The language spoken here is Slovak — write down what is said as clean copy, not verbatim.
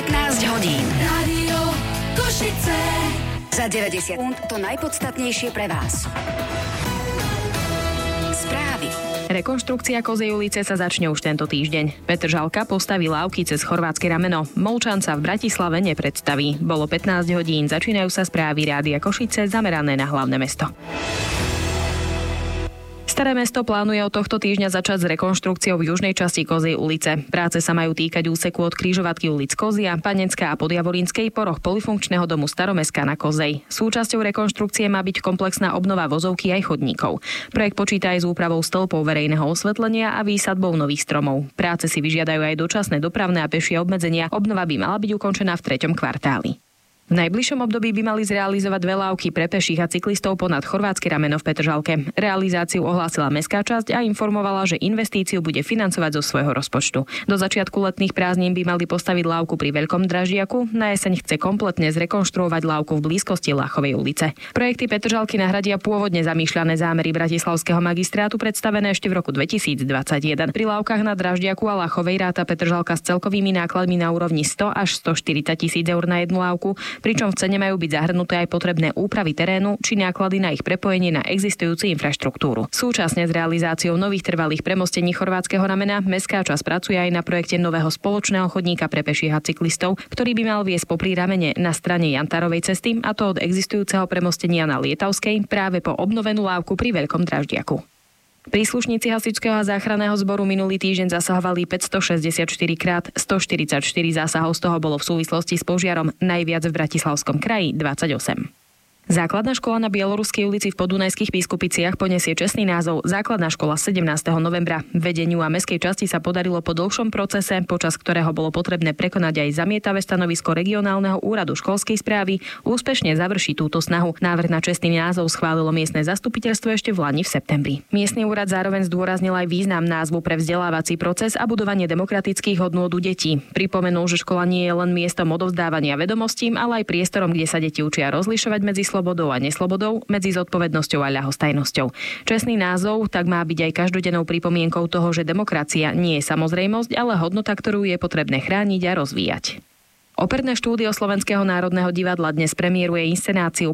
15 hodín. Rádio Košice. Za 90 sekúnd to najpodstatnejšie pre vás. Správy. Rekonštrukcia Kozej ulice sa začne už tento týždeň. Petržalka postaví lávky cez chorvátske rameno. Molčanca v Bratislave nepredstaví. Bolo 15 hodín, začínajú sa správy Rádia Košice zamerané na hlavné mesto. Staré mesto plánuje od tohto týždňa začať s rekonštrukciou v južnej časti Kozej ulice. Práce sa majú týkať úseku od križovatky ulic Kozia, Panenská a Podjavorínskej po roh polifunkčného domu Staromestská na Kozej. Súčasťou rekonštrukcie má byť komplexná obnova vozovky aj chodníkov. Projekt počíta aj s úpravou stĺpov verejného osvetlenia a výsadbou nových stromov. Práce si vyžiadajú aj dočasné dopravné a pešie obmedzenia. Obnova by mala byť ukončená v 3. kvartáli. V najbližšom období by mali zrealizovať 2 lávky pre peších a cyklistov ponad chorvátske rameno v Petržalke. Realizáciu ohlásila mestská časť a informovala, že investíciu bude financovať zo svojho rozpočtu. Do začiatku letných prázdnin by mali postaviť lávku pri Veľkom Draždiaku. Na jeseň chce kompletne zrekonštruovať lávku v blízkosti Lachovej ulice. Projekty Petržalky nahradia pôvodne zamýšľané zámery bratislavského magistrátu predstavené ešte v roku 2021. Pri lávkach na Draždiaku a Lachovej ráta Petržalka s celkovými nákladmi na úrovni 100 až 140 000 eur na jednu lávku, pričom v cene majú byť zahrnuté aj potrebné úpravy terénu či náklady na ich prepojenie na existujúcu infraštruktúru. Súčasne s realizáciou nových trvalých premostení chorvátskeho ramena mestská časť pracuje aj na projekte nového spoločného chodníka pre peších a cyklistov, ktorý by mal viesť popri ramene na strane Jantárovej cesty, a to od existujúceho premostenia na Lietavskej práve po obnovenú lávku pri Veľkom Draždiaku. Príslušníci hasičského a záchranného zboru minulý týždeň zasahovali 564 krát, 144 zásahov z toho bolo v súvislosti s požiarom, najviac v Bratislavskom kraji 28. Základná škola na Bieloruskej ulici v Podunajských Biskupiciach poniesie čestný názov Základná škola 17. novembra. Vedeniu a mestskej časti sa podarilo po dlhšom procese, počas ktorého bolo potrebné prekonať aj zamietavé stanovisko regionálneho úradu školskej správy, úspešne završiť túto snahu. Návrh na čestný názov schválilo miestne zastupiteľstvo ešte v lani v septembri. Miestny úrad zároveň zdôraznil aj význam názvu pre vzdelávací proces a budovanie demokratických hodnôt u detí. Pripomenul, že škola nie je len miestom odovzdávania vedomostí, ale aj priestorom, kde sa deti učia rozlišovať medzi slobodou a neslobodou, medzi zodpovednosťou a ľahostajnosťou. Čestný názov tak má byť aj každodennou pripomienkou toho, že demokracia nie je samozrejmosť, ale hodnota, ktorú je potrebné chrániť a rozvíjať. Operné štúdio Slovenského národného divadla dnes premiéruje inscenáciu